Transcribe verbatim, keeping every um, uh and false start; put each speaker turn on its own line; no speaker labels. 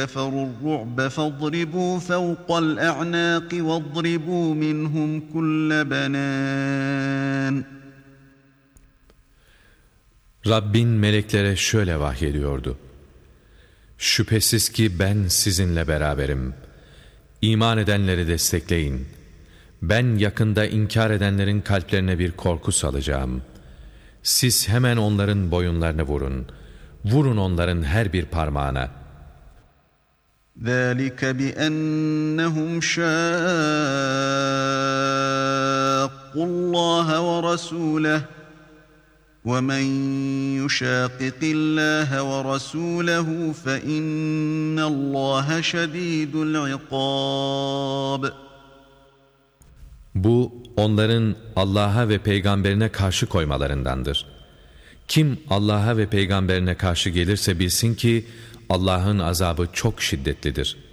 كفروا الرعب فاضربوا فوق الأعناق واضربوا منهم كل بنان.
Rabbin meleklere şöyle vahyediyordu: Şüphesiz ki ben sizinle beraberim. İman edenleri destekleyin. Ben yakında inkar edenlerin kalplerine bir korku salacağım. Siz hemen onların boyunlarını vurun. Vurun onların her bir parmağına.
ذَٰلِكَ بِأَنَّهُمْ شَاقُّوا اللّٰهَ وَرَسُولَهُ وَمَنْ يُشَاقِقِ اللّٰهَ وَرَسُولَهُ فَإِنَّ اللّٰهَ شَد۪يدُ الْعِقَابِ.
Bu onların Allah'a ve peygamberine karşı koymalarındandır. Kim Allah'a ve peygamberine karşı gelirse bilsin ki Allah'ın azabı çok şiddetlidir.